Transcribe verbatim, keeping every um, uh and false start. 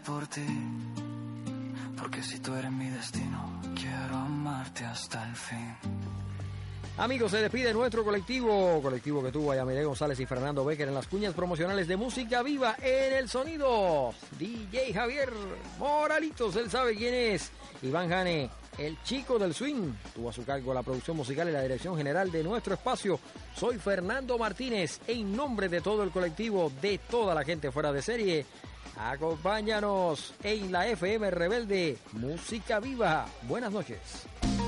Por ti, porque si tú eres mi destino, quiero amarte hasta el fin. Amigos, se despide nuestro colectivo, colectivo que tuvo a Yamile González y Fernando Becker en las cuñas promocionales de Música Viva. En el sonido, D J Javier Moralitos, él sabe quién es. Iván Jane, el chico del swing, tuvo a su cargo la producción musical y la dirección general de nuestro espacio. Soy Fernando Martínez, en nombre de todo el colectivo, de toda la gente fuera de serie. Acompáñanos en la F M Rebelde, Música Viva. Buenas noches.